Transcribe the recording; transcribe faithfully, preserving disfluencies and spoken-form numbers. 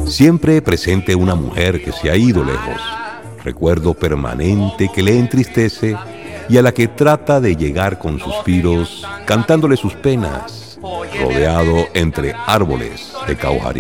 Siempre presente una mujer que se ha ido lejos, recuerdo permanente que le entristece y a la que trata de llegar con suspiros, cantándole sus penas, rodeado entre árboles de Caujarí.